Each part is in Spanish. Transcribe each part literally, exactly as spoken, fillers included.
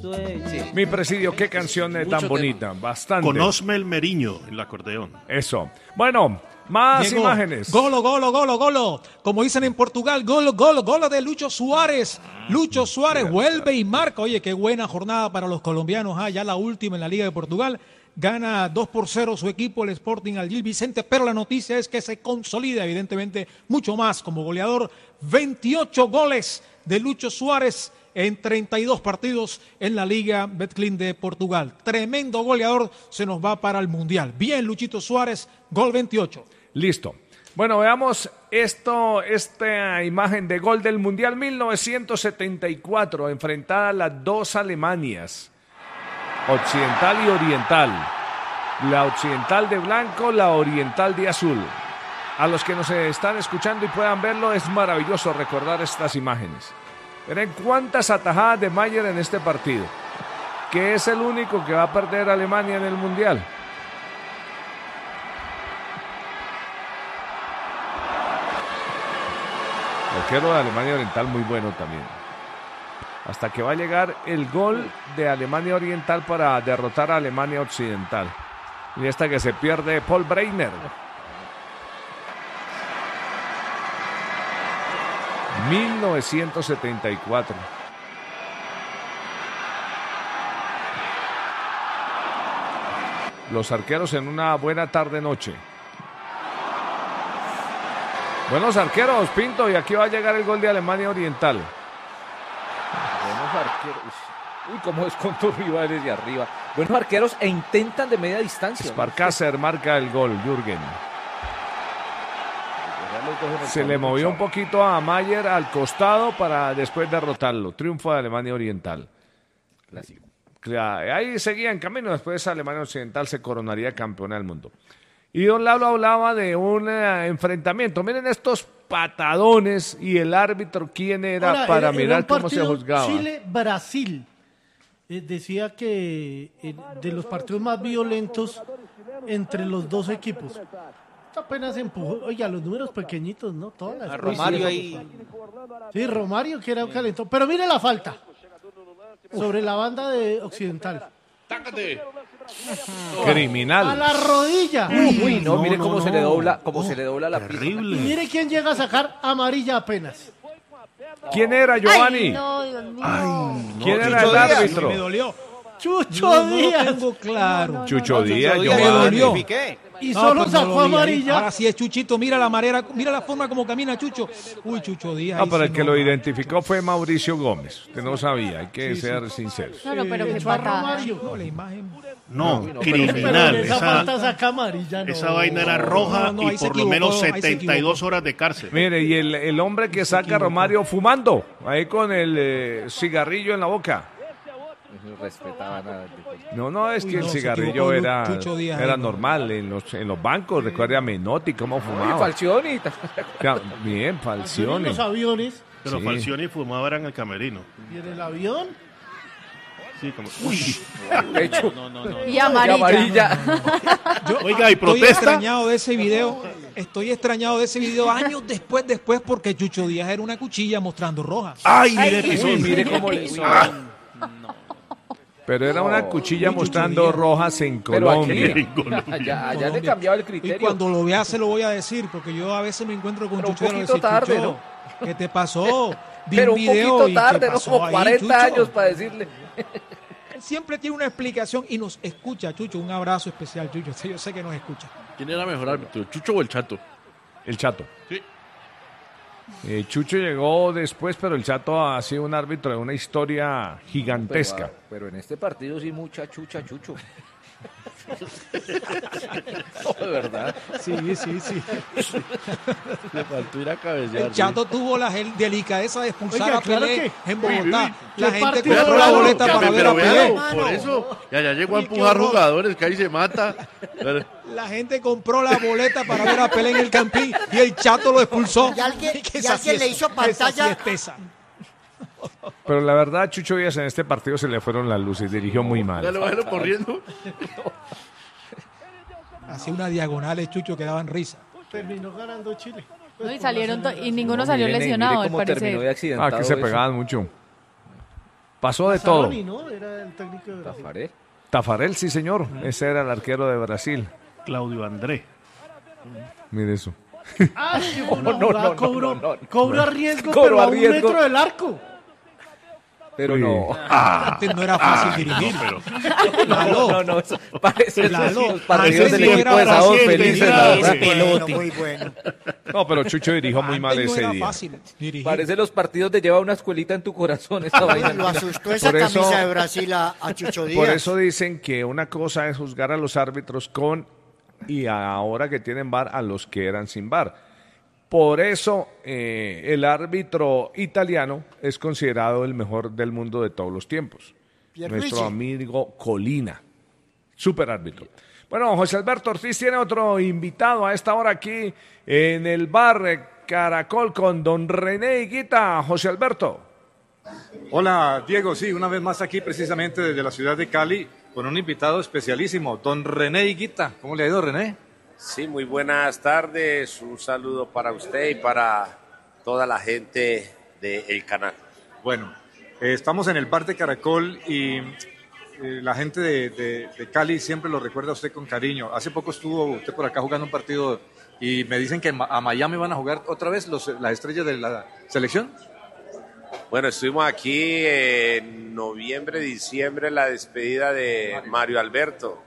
estuve, sí. Mi Presidio, qué canción eh, tan Mucho bonita, tema. bastante. Con Osmel Meriño, el acordeón. Eso. Bueno, más Llegó. imágenes. Golo, golo, golo, golo. Como dicen en Portugal, golo, golo, golo de Lucho Suárez. Lucho Suárez vuelve y marca. Oye, qué buena jornada para los colombianos. Ah, ya la última en la Liga de Portugal. Gana dos por cero su equipo, el Sporting al Gil Vicente, pero la noticia es que se consolida evidentemente mucho más como goleador. veintiocho goles de Lucho Suárez en treinta y dos partidos en la Liga Betclic de Portugal. Tremendo goleador, se nos va para el Mundial. Bien, Luchito Suárez, gol veintiocho. Listo. Bueno, veamos esto, esta imagen de gol del Mundial mil novecientos setenta y cuatro, enfrentada a las dos Alemanias, occidental y oriental. La occidental de blanco, la oriental de azul. A los que nos están escuchando y puedan verlo, es maravilloso recordar estas imágenes. Miren cuántas atajadas de Mayer en este partido, que es el único que va a perder Alemania en el Mundial. El arquero de Alemania Oriental muy bueno también. Hasta que va a llegar el gol de Alemania Oriental para derrotar a Alemania Occidental. Y esta que se pierde Paul Breitner. mil novecientos setenta y cuatro. Los arqueros en una buena tarde-noche. Buenos arqueros, Pinto, y aquí va a llegar el gol de Alemania Oriental. Buenos arqueros. Uy, cómo es con tus rivales de arriba. Buenos arqueros e intentan de media distancia. Sparkaser marca el gol, Jürgen. Se le movió un poquito a Mayer al costado para después derrotarlo. Triunfo de Alemania Oriental. Clásico. Ahí seguía en camino. Después Alemania Occidental se coronaría campeona del mundo. Y don Lalo hablaba de un uh, enfrentamiento. Miren estos patadones y el árbitro, quién era. Ahora, para era, mirar era cómo se juzgaba. Chile-Brasil. Eh, decía que eh, de los partidos más violentos entre los dos equipos. Apenas empujó, oiga, los números pequeñitos, ¿no? Todas las a Romario ahí. Sí, Romario que era un calentón. Pero mire la falta sobre la banda de Occidental. ¡Tácate! Criminal. A la rodilla. Uy, uy no, no, mire cómo no, se le dobla, cómo no, se le dobla la pista. Y mire quién llega a sacar amarilla apenas. ¿Quién era, Giovanni? Ay, no, Dios mío. Ay, ¿quién era el árbitro? Me dolió. Chucho no, Díaz. No tengo claro. No, no, Chucho Díaz, Chucho Giovanni. Me dolió. Y no, solo pues sacó no amarilla. Ahora sí es Chuchito, mira la manera, mira la forma como camina Chucho. Uy, Chucho Díaz. No, pero el sí que no, lo no. identificó fue Mauricio Gómez. Usted no sabía, hay que sí, ser sí. sinceros. No, no, pero Eh, qué echó a patada. Romario. No, la imagen. No, Pero criminal. esa, Esa, falta saca amarilla, no. esa vaina era roja No, no, ahí y se por lo menos equivocó, ahí se setenta y dos equivocó. horas de cárcel. Mire, y el, el hombre que saca a Romario fumando, ahí con el eh, cigarrillo en la boca. No respetaba nada. No, no, es Uy, que no, el se cigarrillo equivocó era, Chucho Díaz era ahí, ¿no? normal en los, en los bancos. Recuerde a Menotti cómo Uy, fumaba. Falcioni. Ya, bien, En Falcioni. los aviones. Pero Sí. Falcioni fumaba era en el camerino. Y en el avión. Sí, como, uy. Pecho. Y amarilla. amarilla. Yo Oiga, ¿y estoy protesta? extrañado de ese video. Estoy extrañado de ese video años después, después, porque Chucho Díaz era una cuchilla mostrando roja. Ay, mire que Uy, son. mire cómo le hizo. Pero era una No. cuchilla Uy, Chucho mostrando Díaz. rojas en Pero Colombia. aquí, allá, allá le cambiaba el criterio. Y cuando lo vea se lo voy a decir, porque yo a veces me encuentro con Pero un Chucho y le poquito digo, tarde, Chucho, ¿no? ¿qué te pasó? Vi Pero un un video poquito y tarde, ¿qué ¿no? pasó Como ahí, cuarenta Chucho? años para decirle. Él siempre tiene una explicación y nos escucha, Chucho. Un abrazo especial, Chucho. Sí, yo sé que nos escucha. ¿Quién era mejor árbitro, Chucho o el Chato? El Chato. Sí. Eh, Chucho llegó después, pero el Chato ha sido un árbitro de una historia gigantesca. Pero, pero en este partido sí mucha chucha, Chucho. No, de verdad. Sí, sí, sí. Le faltó ir a cabecear. El Chato tuvo la gel- delicadeza de expulsar Oiga, a claro Pelé que- en Bogotá. uy, La qué gente partido compró la bravo, boleta ya para me- ver pero a Pelé. vean, por eso. Y allá llegó a Uy, qué empujar horror. jugadores, que ahí se mata. La gente compró la boleta para ver a Pelé en el Campín y el Chato lo expulsó. Y alguien- Que y esa alguien sí le es- hizo esa pantalla. sí es tesa. Pero la verdad, Chucho Díaz en este partido se le fueron las luces, dirigió muy mal. Ya lo bajó corriendo. Hacía una diagonal de Chucho que daban risa. Terminó ganando Chile. No, y salieron to- y ninguno No, salió miren, lesionado, miren al cómo terminó de parecer. accidentado Ah, que se eso. pegaban mucho. Pasó de todo. Mazzaroni, ¿no? Era el técnico de Brasil. Tafarel. Tafarel, sí señor, ese era el arquero de Brasil. Claudio André. Mire eso. Ah, qué buena No, no, jugada, no, cobró, no, no. cobra riesgo, Cobró pero a a un riesgo. metro del arco. Pero Uy. no. Antes no era fácil dirigir. Pero Lalo. No, no, eso parece Lalo, los partidos antes del no equipo era de Sábado fácil Felices, dirigir. la Es verdad. pelote. Muy bueno. No, pero Chucho dirigió muy mal Antes no ese era día. fácil dirigir. Parece los partidos de lleva una escuelita en tu corazón esta vaina. Lo asustó esa Por eso- camisa de Brasil a, a Chucho Díaz. Por eso dicen que una cosa es juzgar a los árbitros con y ahora que tienen V A R a los que eran sin V A R. Por eso eh, el árbitro italiano es considerado el mejor del mundo de todos los tiempos. Pierluigi. Nuestro amigo Colina, super árbitro. Bueno, José Alberto Ortiz tiene otro invitado a esta hora aquí en el bar Caracol con don René Higuita. José Alberto. Hola Diego, sí, una vez más aquí precisamente desde la ciudad de Cali con un invitado especialísimo, don René Higuita. ¿Cómo le ha ido, René? Sí, muy buenas tardes. Un saludo para usted y para toda la gente del canal. Bueno, eh, estamos en el bar de Caracol y eh, la gente de, de- de Cali siempre lo recuerda a usted con cariño. Hace poco estuvo usted por acá jugando un partido y me dicen que ma- a Miami van a jugar otra vez los, las estrellas de la selección. Bueno, estuvimos aquí en noviembre, diciembre, la despedida de Mario Alberto.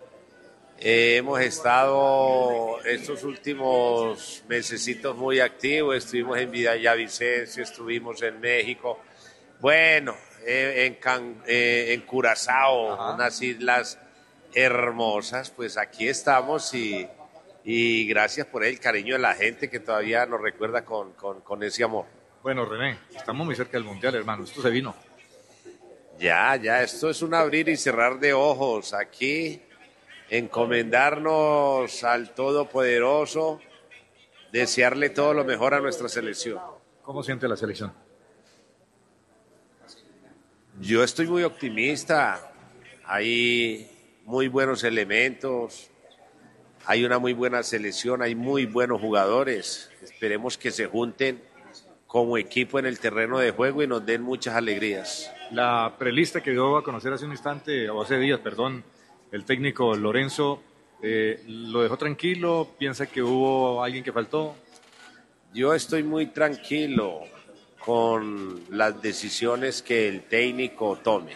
Eh, hemos estado estos últimos mesecitos muy activos, estuvimos en Villavicencio, estuvimos en México, bueno, eh, en, Can- eh, en Curazao, Ajá. unas islas hermosas, pues aquí estamos y, y gracias por el cariño de la gente que todavía nos recuerda con, con, con ese amor. Bueno, René, estamos muy cerca del Mundial, hermano. Esto se vino. Ya, ya, esto es un abrir y cerrar de ojos. Aquí, encomendarnos al Todopoderoso, desearle todo lo mejor a nuestra selección. ¿Cómo siente la selección? Yo estoy muy optimista. Hay muy buenos elementos, hay una muy buena selección, hay muy buenos jugadores. Esperemos que se junten como equipo en el terreno de juego y nos den muchas alegrías. La prelista que dio a conocer hace un instante, o hace días, perdón, el técnico Lorenzo, eh, ¿lo dejó tranquilo? ¿Piensa que hubo alguien que faltó? Yo estoy muy tranquilo con las decisiones que el técnico tome.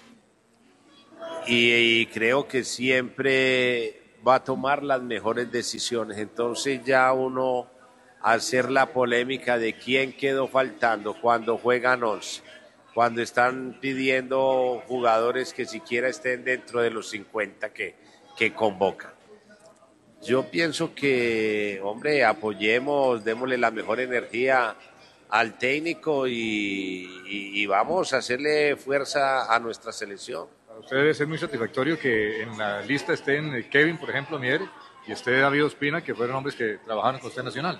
Y, y creo que siempre va a tomar las mejores decisiones. Entonces ya uno hacer la polémica de quién quedó faltando cuando juegan once, cuando están pidiendo jugadores que siquiera estén dentro de los cincuenta que, que convocan. Yo pienso que, hombre, apoyemos, démosle la mejor energía al técnico y, y, y vamos a hacerle fuerza a nuestra selección. Para usted debe ser muy satisfactorio que en la lista estén eh, Kevin, por ejemplo, Mier, y usted, David Ospina, que fueron hombres que trabajaron con usted en Nacional.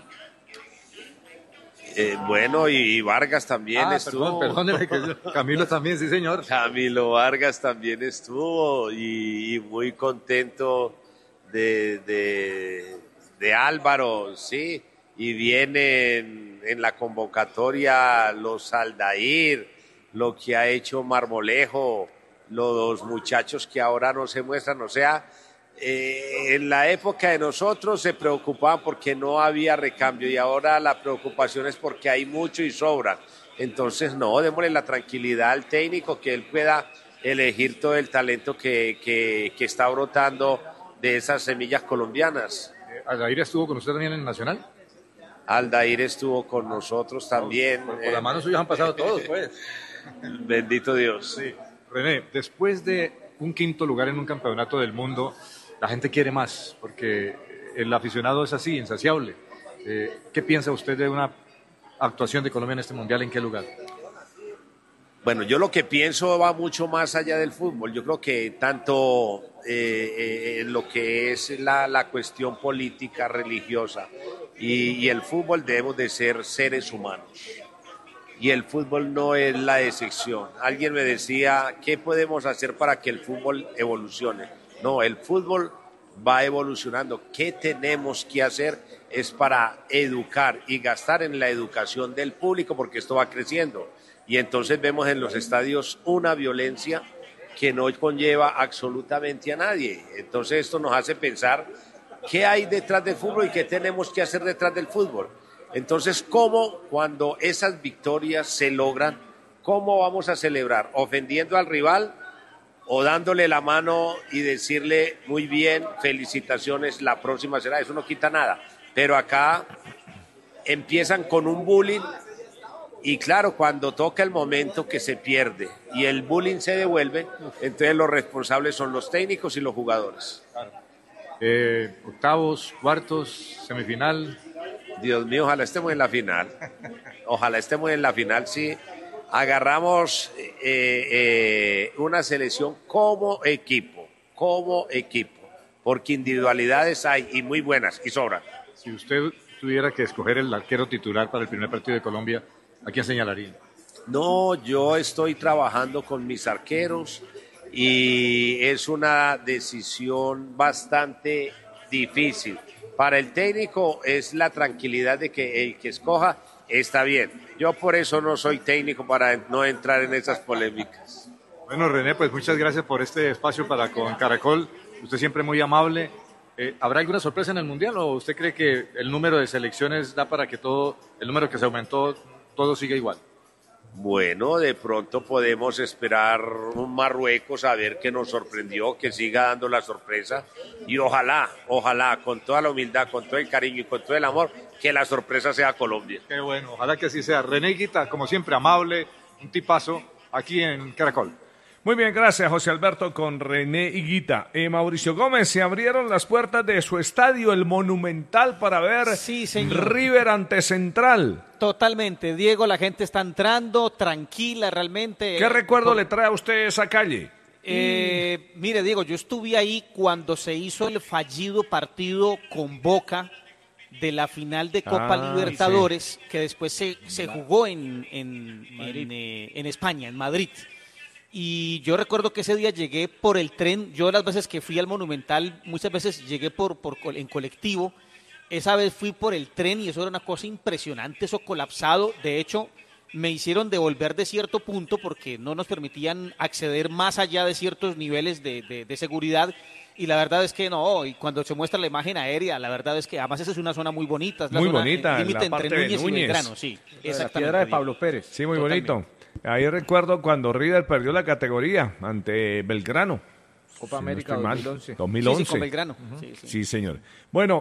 Eh, bueno, y, y Vargas también Ah, estuvo. perdón, perdóneme, que- Camilo también, sí señor. Camilo Vargas también estuvo y, y muy contento de, de, de Álvaro, sí, y vienen en la convocatoria los Aldair, lo que ha hecho Marmolejo, los muchachos que ahora no se muestran, o sea, eh, en la época de nosotros se preocupaban porque no había recambio y ahora la preocupación es porque hay mucho y sobra. Entonces, no, démosle la tranquilidad al técnico que él pueda elegir todo el talento que, que, que está brotando de esas semillas colombianas. Eh, Aldair estuvo con usted también en Nacional. Aldair estuvo con nosotros también. Por, por la mano suya han pasado todos, pues. Bendito Dios. Sí. René, después de un quinto lugar en un campeonato del mundo, la gente quiere más, porque el aficionado es así, insaciable. Eh, ¿Qué piensa usted de una actuación de Colombia en este mundial? ¿En qué lugar? Bueno, yo lo que pienso va mucho más allá del fútbol. Yo creo que tanto eh, eh, en lo que es la, la cuestión política, religiosa y, y el fútbol debemos de ser seres humanos. Y el fútbol no es la excepción. Alguien me decía, ¿qué podemos hacer para que el fútbol evolucione? No, el fútbol va evolucionando. ¿Qué tenemos que hacer? Es para educar y gastar en la educación del público porque esto va creciendo. Y entonces vemos en los estadios una violencia que no conlleva absolutamente a nadie. Entonces esto nos hace pensar qué hay detrás del fútbol y qué tenemos que hacer detrás del fútbol. Entonces, ¿cómo cuando esas victorias se logran, cómo vamos a celebrar? ¿Ofendiendo al rival o dándole la mano y decirle muy bien, felicitaciones, la próxima será? Eso no quita nada. Pero acá empiezan con un bullying y claro, cuando toca el momento que se pierde y el bullying se devuelve, entonces los responsables son los técnicos y los jugadores. Eh, octavos, cuartos, semifinal. Dios mío, ojalá estemos en la final. Ojalá estemos en la final, sí. Agarramos eh, eh, una selección como equipo, como equipo, porque individualidades hay y muy buenas y sobran. Si usted tuviera que escoger el arquero titular para el primer partido de Colombia, ¿a quién señalaría? No, yo estoy trabajando con mis arqueros y es una decisión bastante difícil. Para el técnico es la tranquilidad de que el que escoja está bien. Yo por eso no soy técnico, para no entrar en esas polémicas. Bueno, René, pues muchas gracias por este espacio para con Caracol. Usted siempre muy amable. Eh, ¿Habrá alguna sorpresa en el Mundial o usted cree que el número de selecciones da para que todo, el número que se aumentó, todo siga igual? Bueno, de pronto podemos esperar un Marruecos a ver qué nos sorprendió, que siga dando la sorpresa y ojalá, ojalá, con toda la humildad, con todo el cariño y con todo el amor, que la sorpresa sea Colombia. Qué bueno, ojalá que así sea. René Higuita, como siempre, amable, un tipazo aquí en Caracol. Muy bien, gracias José Alberto con René Higuita. Eh, Mauricio Gómez, se abrieron las puertas de su estadio, el Monumental, para ver sí, señor. River ante Central. Totalmente, Diego, la gente está entrando tranquila realmente. ¿Qué recuerdo Por... le trae a usted esa calle? Eh, mm. Mire, Diego, yo estuve ahí cuando se hizo el fallido partido con Boca de la final de Copa ah, Libertadores, sí. que después se, se jugó en, en, en, eh, en España, en Madrid. Y yo recuerdo que ese día llegué por el tren, yo las veces que fui al Monumental, muchas veces llegué por, por en colectivo, esa vez fui por el tren y eso era una cosa impresionante, eso colapsado, de hecho me hicieron devolver de cierto punto porque no nos permitían acceder más allá de ciertos niveles de, de, de seguridad y la verdad es que no, y cuando se muestra la imagen aérea, la verdad es que además esa es una zona muy bonita, es la muy zona bonita, límite entre Núñez, Núñez y Belgrano, sí, la piedra de Pablo Pérez. Sí, muy Totalmente. bonito. Ahí recuerdo cuando River perdió la categoría ante Belgrano. Copa América si no dos mil once. dos mil once. Sí, sí, con Belgrano. Uh-huh. sí, sí. sí, señor. Bueno,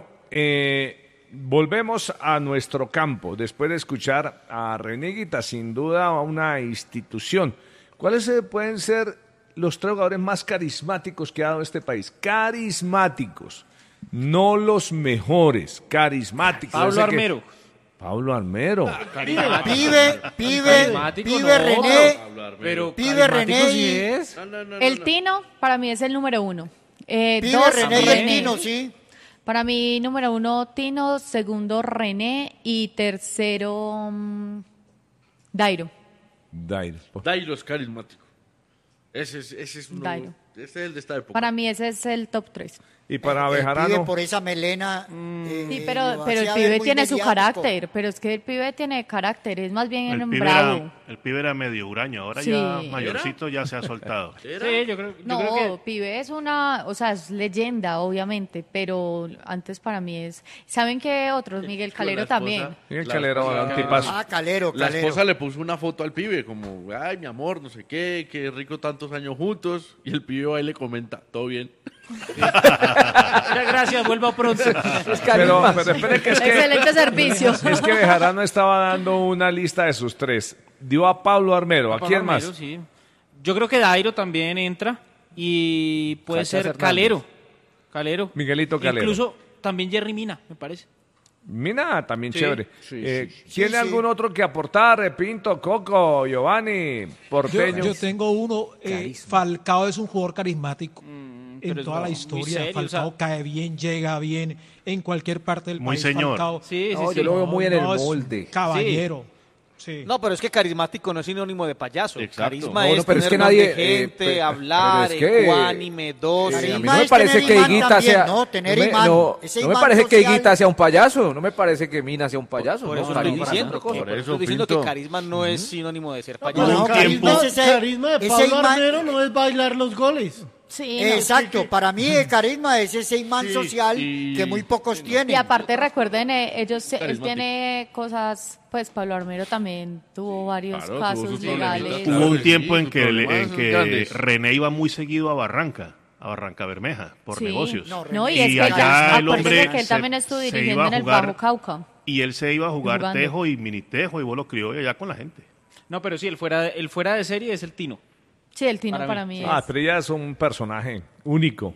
eh, volvemos a nuestro campo después de escuchar a René Higuita, sin duda una institución. ¿Cuáles pueden ser los tres jugadores más carismáticos que ha dado este país? Carismáticos, no los mejores, carismáticos. Pablo Armero. Pablo Armero. Ah, pibe, pibe, pibe no, René. Pero pibe René. Sí es. No, no, no, el Tino para mí es el número uno. Eh, pibe dos, René y el Tino, sí. Para mí, número uno, Tino. Segundo, René. Y tercero, um, Dairo. Dairo. Dairo es carismático. Ese es, ese es uno. Dairo. Ese es el de esta época. Para mí ese es el top tres. Y para el, Bejarano. El pibe por esa melena. Mm. Eh, sí, pero, pero el pibe tiene su carácter. Pero es que el pibe tiene carácter. Es más bien el un pibe bravo. Era, el pibe era medio huraño. Ahora sí. ya mayorcito ya se ha soltado. Sí, yo creo, yo no, creo que... pibe es una. O sea, es leyenda, obviamente. Pero antes para mí es. ¿Saben qué otros? Miguel Calero esposa, también. Miguel Calero, un tipazo. Ah, Calero, La Calero. esposa le puso una foto al pibe, como, ay, mi amor, no sé qué, qué rico tantos años juntos. Y el pibe ahí le comenta, todo bien. Muchas gracias, vuelva pronto. Pero, pero espere que es que, excelente servicio. Es que Bejarano estaba dando una lista de sus tres. Dio a Pablo Armero. ¿A quién Armero, más? Sí. Yo creo que Dairo también entra y puede Sacha ser Fernández. Calero. Calero. Miguelito Calero. Incluso también Jerry Mina, me parece. Mina, también Sí. chévere. Sí, eh, sí, sí. ¿Tiene Sí, algún sí. otro que aportar? Pinto, Coco, Giovanni, Yo, Porteño. yo tengo uno, eh, Falcao es un jugador carismático. pero En es toda la muy historia, serio, Falcao o sea- cae bien, llega bien, en cualquier parte del Muy país. señor. Falcao, Sí, sí, No, sí. yo lo veo muy en el no, es un molde. Caballero. Sí. No, pero es que carismático no es sinónimo de payaso. Exacto. Carisma No, es no, pero es tener que don nadie, de eh, gente, pe- hablar, pero es que, ecuánime, dócil. Eh, a mí Carisma no me es parece tener que imán Higuita también, sea. ¿no? Tener no me, imán. no, Ese no me imán parece que social. Higuita sea un payaso. No me parece que Mina sea un payaso. Por no, eso para estoy mí, para diciendo, otra cosa. que, Por por eso, eso estoy diciendo Pinto. que carisma no es sinónimo de ser Pero payaso. No, el carisma, tiempo. ese- carisma de ese Pablo imán- Armero no es bailar los goles. Sí, no. Exacto, para mí el carisma es ese imán Sí, social y- que muy pocos tienen. Y aparte recuerden, eh, ellos, él Carismático. tiene cosas, pues Pablo Armero también tuvo varios Claro, tuvo casos sus legales. problemitas, Hubo Claro un que tiempo sí, en sus que, problemas en son que grandes. René iba muy seguido a Barranca, a Barranca Bermeja, por Sí. negocios. No, No, y, Y es que allá el acuérdese hombre que él se- también estuvo se dirigiendo iba a en el jugar- Bajo Cauca. Y él se iba a jugar Jugando. tejo y mini tejo y vos lo crió allá con la gente. No, pero sí, el fuera, el fuera de serie es el Tino. Sí, el Tino Para para, mí. mí, Ah, es. pero ella es un personaje único.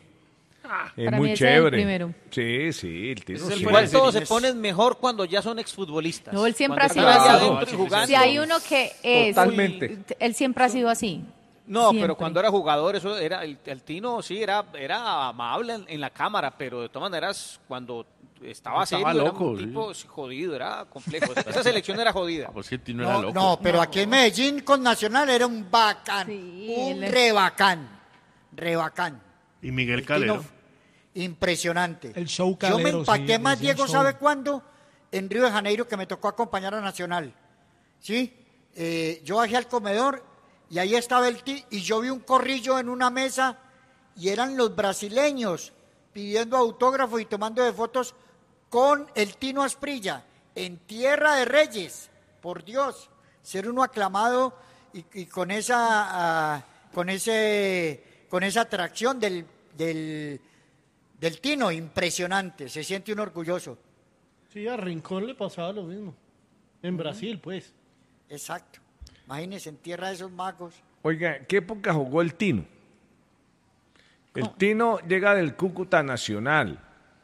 Es para muy mí ese es el chévere. primero. Sí, sí, el Tino. Ese es el sí. Igual sí. todos se ponen mejor cuando ya son exfutbolistas. No, él siempre Cuando ha sido están así. allá adentro y jugando. Si hay uno que es, Totalmente. él siempre ha sido así. No, Siempre. pero cuando era jugador, eso era el, el Tino sí era, era amable en, en la cámara, pero de todas maneras, cuando estaba Estaba serio, loco, era un sí. tipo sí, jodido, era complejo. Esa selección era jodida. Ah, pues que el Tino era No, loco. no, pero aquí en Medellín con Nacional era un bacán, Sí, un él es- re bacán, re bacán. Y Miguel El Calero. Tino, impresionante. El show Yo me Calero, impacté sí, más, decía Diego, show. ¿sabe cuándo? En Río de Janeiro, que me tocó acompañar a Nacional. ¿Sí? Eh, yo bajé al comedor y ahí estaba el ti y yo vi un corrillo en una mesa y eran los brasileños pidiendo autógrafos y tomando de fotos con el Tino Asprilla en Tierra de Reyes. Por Dios, ser uno aclamado y, y con esa ah, con ese con esa atracción del, del del Tino, impresionante, se siente uno orgulloso. Sí, a Rincón le pasaba lo mismo. En Brasil, pues. Exacto. Imagínense en tierra de esos magos. Oiga, ¿qué época jugó el Tino? El Tino llega del Cúcuta Nacional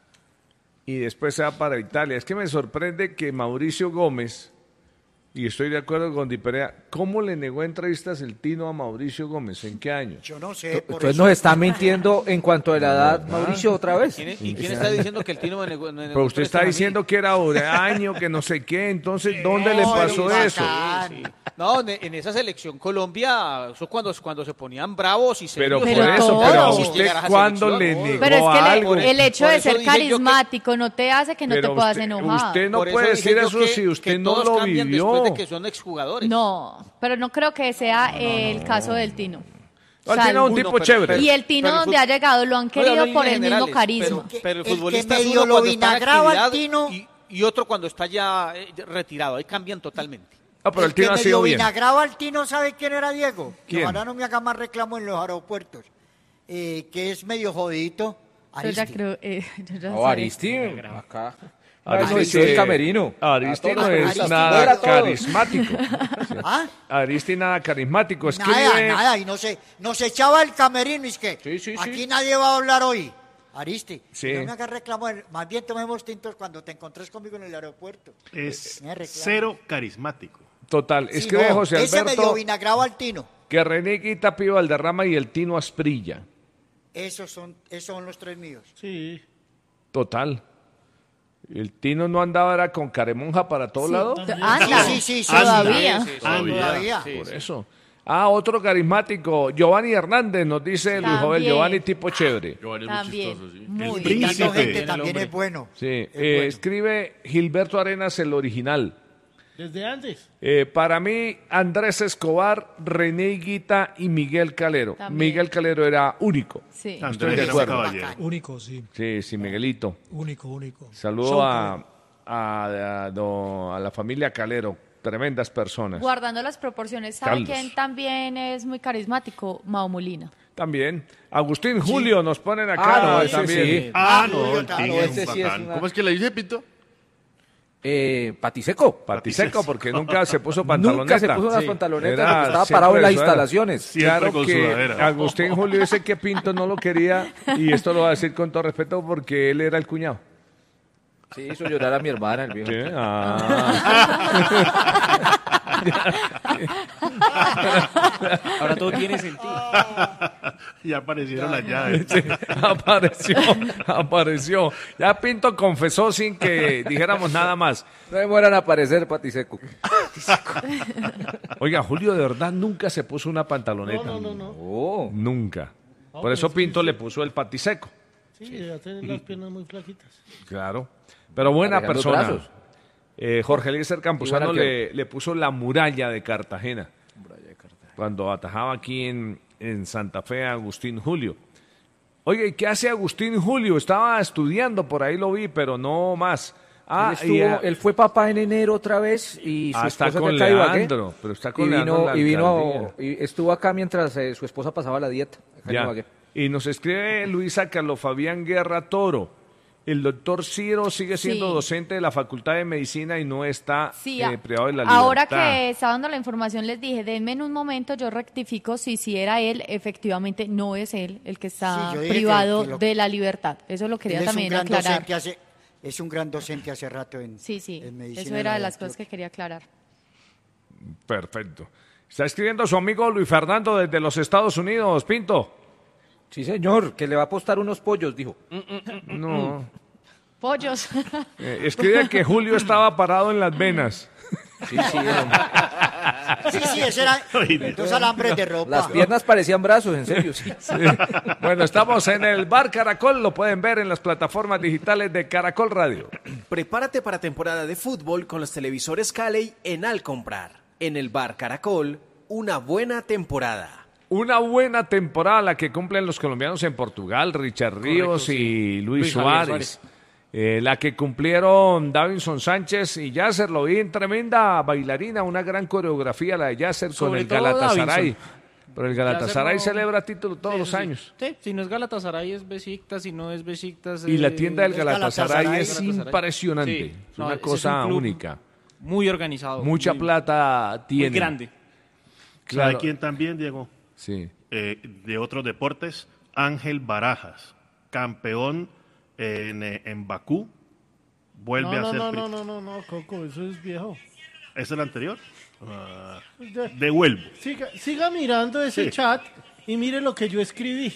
y después se va para Italia. Es que me sorprende que Mauricio Gómez, y estoy de acuerdo con Di Perea, ¿cómo le negó entrevistas el Tino a Mauricio Gómez? ¿En qué año? Yo no sé. Por Entonces eso- nos está mintiendo en cuanto a la edad, Mauricio, otra vez. ¿Quién- ¿Y quién está diciendo que el Tino me negó? me negó Pero usted está prestas a mí? diciendo que era año, que no sé qué, entonces ¿dónde le No, pasó era un eso? bacán. Sí. No, en, en esa selección Colombia, eso cuando, cuando se ponían bravos y Pero serios. por Pero eso, todos. pero a Si usted llegar a esa cuándo le selección, negó Pero es que le- algo. el hecho Por de eso ser dije yo que- carismático no te hace que no Pero te puedas usted- enojar. usted no Por eso puede dije decir yo eso que- si usted que no todos lo cambian vivió. después de que son exjugadores. No, pero no creo que sea el caso del Tino. No, el O sea, Tino es un uno, tipo pero- chévere. y el Tino pero el donde fut- ha llegado lo han No, querido hablo en por el líneas mismo generales, carisma. Pero, pero el El que futbolista es medio uno lo cuando está en vinagraba al actividad Tino. y, y otro cuando está ya eh, retirado. Ahí cambian totalmente. Ah, pero el, el que Tino ha medio sido bien. vinagraba al Tino, ¿sabe quién era, Diego? Que ¿Quién? ojalá no me haga más reclamo en los aeropuertos. Eh, que es medio jodidito. Yo ya Aristi. creo, eh, yo ya No, sé. Aristi, acá. Aristi, No, hizo el camerino. Aristi A no todos, es Aristi, nada bueno, todos. carismático. ¿Ah? Aristi nada carismático. Nada, Escribe, nada, y no se, nos echaba el camerino, y es que Sí, sí, sí. aquí nadie va a hablar hoy. Aristi, Sí. no me hagas reclamo, más bien tomemos tintos cuando te encontres conmigo en el aeropuerto. Es Me reclama. cero carismático. total, Sí, escribe no, José ese medio Alberto vinagraba al Tino. que René Guita, Pío Valderrama y el Tino Asprilla. Esos son, esos son los tres míos. Sí. Total. El Tino no andaba era con caremonja para todos Sí. lados. Anda, Sí, sí, sí, todavía. Sí, sí, sí. Todavía. Sí, Por sí. eso. Ah, otro carismático, Giovanni Hernández, nos dice Luis Jovel, También. Giovanni tipo chévere. Giovanni es muy También. chistoso, sí. Muy El bien. príncipe. Invitando gente Bien, el también hombre. es bueno. Sí, eh, bueno. escribe Gilberto Arenas, el original. Desde antes. Eh, para mí, Andrés Escobar, René Higuita y Miguel Calero. También. Miguel Calero era único. Sí. Andrés de era un acuerdo. caballero. Único, sí. Sí, sí, Miguelito. Único, único. Saludo Show a, Calero. a, a do- a la familia Calero. Tremendas personas. Guardando las proporciones, ¿sabe Carlos. quién también es muy carismático? Mao Molina. También. Agustín Julio nos ponen acá. Ah, no, ese también. sí. Ah, Ah, no, Julio, el claro, Tigre es ese un sí es bacán. una- ¿Cómo es que le dice, Pinto? Eh, Patiseco. Patiseco, porque nunca se puso Nunca pantaloneta. se puso unas Sí. pantalonetas Era porque estaba siempre parado en las eso era. instalaciones. Siempre Claro con que sudadera. Agustín Julio dice que Pinto no lo quería, y esto lo va a decir con todo respeto porque él era el cuñado. Sí, hizo llorar a mi hermana, el viejo. Sí, ah. Ahora todo tiene sentido. Ya aparecieron las llaves. Sí, apareció, apareció. Ya Pinto confesó sin que dijéramos nada más. No demoran a aparecer, Patiseco. Oiga, Julio de verdad nunca se puso una pantaloneta. No, no, no, no. Oh. Nunca. No, Por eso pero sí, Pinto sí. le puso el patiseco. Sí, ya tienen las piernas muy flaquitas. Claro. Pero buena Arreglando persona. brazos. Eh, Jorge Eliezer Campuzano Igual le, le puso la muralla de Cartagena. Cuando atajaba aquí en, en Santa Fe a Agustín Julio. Oye, ¿y qué hace Agustín Julio? Estaba estudiando, por ahí lo vi, pero no más. Ah, él, estuvo- y, ah, él fue papá en enero otra vez y su Ah, está esposa con de acá de Ibagué. Leandro, pero está con y Leandro en vino, la y vino alcaldía. y estuvo acá mientras eh, su esposa pasaba la dieta. acá en ya. Ibagué. Y nos escribe Luisa Carlos Fabián Guerra Toro. El doctor Ciro sigue siendo Sí. docente de la Facultad de Medicina y no está Sí, eh, a- privado de la libertad. ahora que estaba dando la información les dije, denme en un momento, yo rectifico si si era él, efectivamente no es él el que está Sí, yo dije que- privado que lo- de la libertad. Eso lo quería Él es un también gran aclarar. docente hace, es un gran docente hace rato en, Sí, sí, en medicina. eso era de la las cosas que quería aclarar. Perfecto. Está escribiendo su amigo Luis Fernando desde los Estados Unidos, Pinto. Sí, señor, que le va a apostar unos pollos, dijo. No. Pollos. Eh, escribe que Julio estaba parado en las venas. Sí, sí, hombre. Sí, sí, ese era dos alambres de ropa. Las piernas parecían brazos, en serio, sí. Sí. Bueno, estamos en el Bar Caracol, lo pueden ver en las plataformas digitales de Caracol Radio. Prepárate para temporada de fútbol con los televisores Cali en Al Comprar. En el Bar Caracol, una buena temporada. Una buena temporada la que cumplen los colombianos en Portugal, Richard Ríos Correcto, sí. y Luis, Luis Javier Suárez. Suárez. Eh, la que cumplieron Davinson Sánchez y Yasser, lo vi en tremenda bailarina, una gran coreografía la de Yasser con Sobre el todo Galatasaray. Davinson. Pero el Galatasaray Yasser no- celebra título todos Sí, los sí. años. Sí, si no es Galatasaray es Besiktas, si no es Besiktas Y la eh, tienda del es Galatasaray es Galatasaray. impresionante. Sí. Es No, una ese cosa es un club única. Muy organizado. Mucha muy- plata tiene. Muy grande. Claro. ¿Sabe quién también, Diego? Sí. Eh, de otros deportes, Ángel Barajas, campeón en, eh, en Bakú, vuelve No, a no, ser... no, pri- no, no, no, no, Coco, eso es viejo. ¿Es el anterior? Ah, De- devuelvo. Siga, siga mirando ese Sí. chat y mire lo que yo escribí.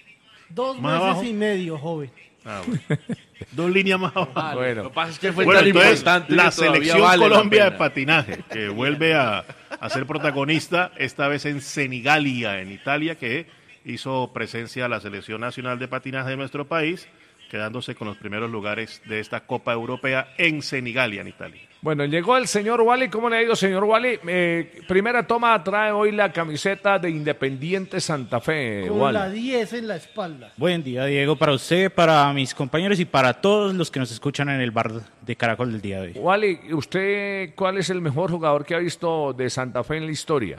Dos Más meses abajo. y medio, joven. Ah, bueno. Dos líneas más abajo. Bueno. Lo que pasa es que fue Bueno, tan entonces, importante la que todavía selección vale la Colombia de pena. patinaje, que vuelve a, a ser protagonista, esta vez en Senigallia, en Italia, que hizo presencia a la selección nacional de patinaje de nuestro país, quedándose con los primeros lugares de esta Copa Europea en Senigallia, en Italia. Bueno, llegó el señor Wally. ¿Cómo le ha ido, señor Wally? Eh, primera toma, trae hoy la camiseta de Independiente Santa Fe, Con Wally. la diez en la espalda. Buen día, Diego, para usted, para mis compañeros y para todos los que nos escuchan en el bar de Caracol del día de hoy. Wally, ¿usted cuál es el mejor jugador que ha visto de Santa Fe en la historia?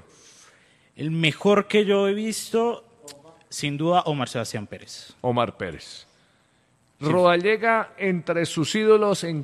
El mejor que yo he visto, sin duda, Omar Sebastián Pérez. Omar Pérez. Rodallega, entre sus ídolos, ¿en